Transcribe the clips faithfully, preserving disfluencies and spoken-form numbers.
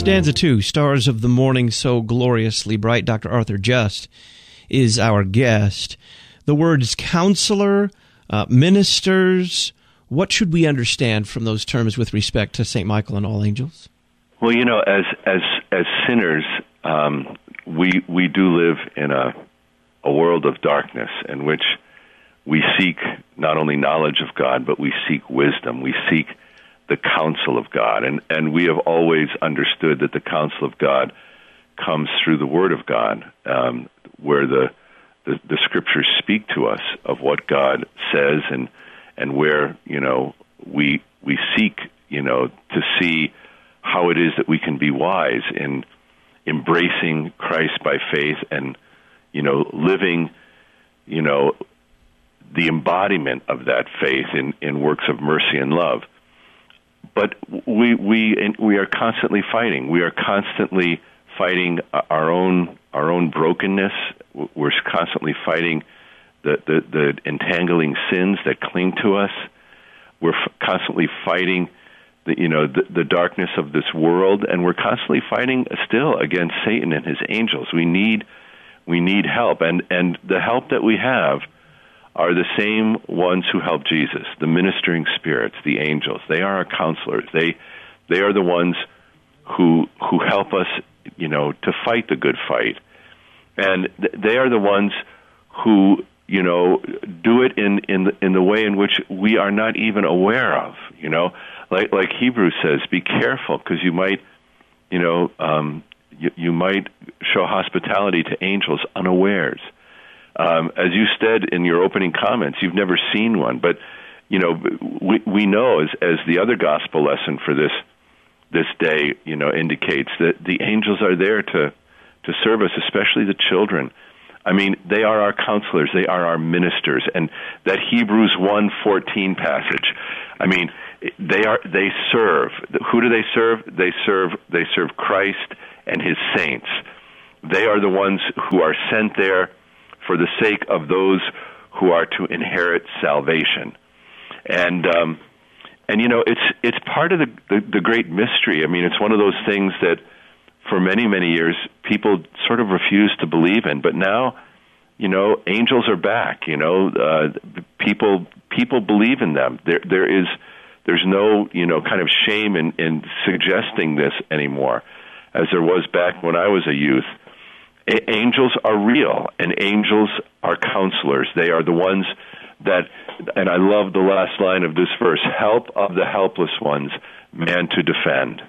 Stanza two, Stars of the Morning So Gloriously Bright. Doctor Arthur Just is our guest. The words counselor, uh, ministers, what should we understand from those terms with respect to Saint Michael and all angels? Well, you know, as as as sinners, um, we we do live in a a world of darkness in which we seek not only knowledge of God, but we seek wisdom. We seek the counsel of God. And, and we have always understood that the counsel of God comes through the Word of God, um, where the, the the Scriptures speak to us of what God says, and and where, you know, we we seek, you know, to see how it is that we can be wise in embracing Christ by faith and, you know, living, you know, the embodiment of that faith in, in works of mercy and love. But we we we are constantly fighting. We are constantly fighting our own our own brokenness. We're constantly fighting the, the, the entangling sins that cling to us. We're f- constantly fighting the you know the, the darkness of this world, and we're constantly fighting still against Satan and his angels. We need we need help, and and the help that we have are the same ones who help Jesus, the ministering spirits, the angels. They are our counselors. They they are the ones who who help us, you know, to fight the good fight. And th- they are the ones who, you know, do it in in the, in the way in which we are not even aware of, you know. Like like Hebrews says, be careful, because you might, you know, um, you, you might show hospitality to angels unawares. Um, as you said in your opening comments, you've never seen one, but you know we we know, as as the other gospel lesson for this this day, you know, indicates that the angels are there to to serve us, especially the children. I mean, they are our counselors, they are our ministers, and that Hebrews one fourteen passage. I mean, they are they serve. Who do they serve? They serve they serve Christ and His saints. They are the ones who are sent there for the sake of those who are to inherit salvation. And, um, and you know, it's it's part of the, the, the great mystery. I mean, it's one of those things that for many, many years people sort of refused to believe in. But now, you know, angels are back. You know, uh, people people believe in them. There there is there's no, you know, kind of shame in, in suggesting this anymore, as there was back when I was a youth. Angels are real, and angels are counselors. They are the ones that, and I love the last line of this verse, help of the helpless ones, man to defend.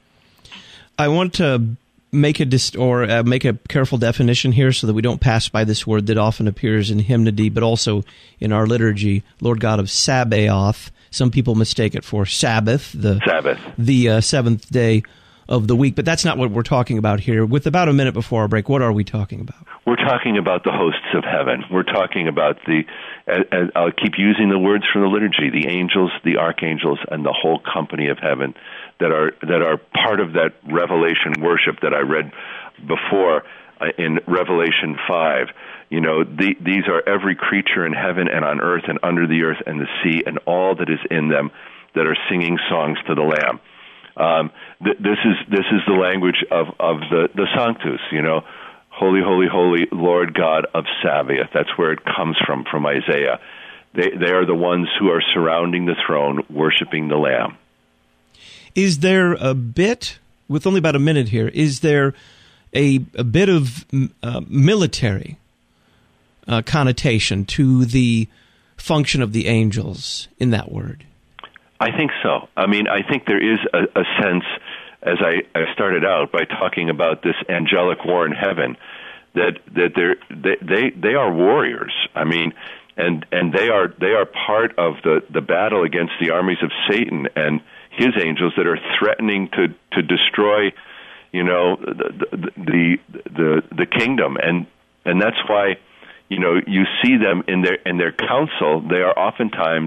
I want to make a dis- or uh, make a careful definition here so that we don't pass by this word that often appears in hymnody, but also in our liturgy, Lord God of Sabaoth. Some people mistake it for Sabbath, the Sabbath, the uh, seventh day of the week, but that's not what we're talking about here. With about a minute before our break, what are we talking about? We're talking about the hosts of heaven. We're talking about the, and I'll keep using the words from the liturgy, the angels, the archangels, and the whole company of heaven that are that are part of that Revelation worship that I read before uh, in Revelation five. You know, the, these are every creature in heaven and on earth and under the earth and the sea and all that is in them that are singing songs to the Lamb. Um, th- this is this is the language of, of the, the Sanctus, you know, holy, holy, holy, Lord God of Sabaoth. That's where it comes from, from Isaiah. They they are the ones who are surrounding the throne, worshiping the Lamb. Is there a bit, with only about a minute here, is there a, a bit of uh, military uh, connotation to the function of the angels in that word? I think so. I mean, I think there is a, a sense, as I, I started out by talking about this angelic war in heaven, that that they're, they they they are warriors. I mean, and and they are they are part of the, the battle against the armies of Satan and his angels that are threatening to, to destroy, you know, the the the the, the kingdom, and and that's why, you know, you see them in their in their council. They are oftentimes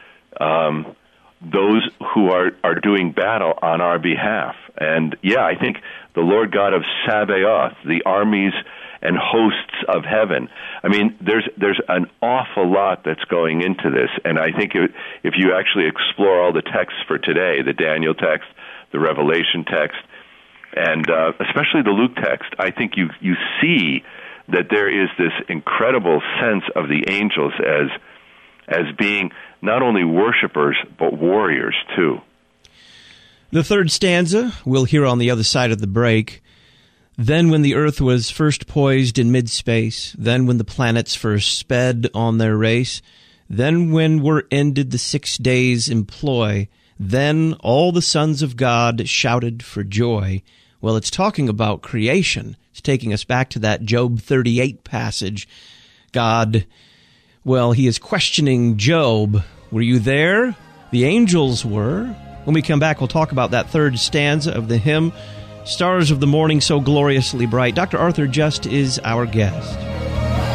Um, those who are, are doing battle on our behalf. And yeah, I think the Lord God of Sabaoth, the armies and hosts of heaven. I mean, there's there's an awful lot that's going into this, and I think it, if you actually explore all the texts for today, the Daniel text, the Revelation text, And uh, especially the Luke text, I think you you see that there is this incredible sense of the angels as as being not only worshipers, but warriors too. The third stanza we'll hear on the other side of the break. Then when the earth was first poised in mid-space, then when the planets first sped on their race, then when were ended the six days' employ, then all the sons of God shouted for joy. Well, it's talking about creation. It's taking us back to that Job thirty-eight passage. God, well, he is questioning Job. Were you there? The angels were. When we come back, we'll talk about that third stanza of the hymn, Stars of the Morning So Gloriously Bright. Doctor Arthur Just is our guest.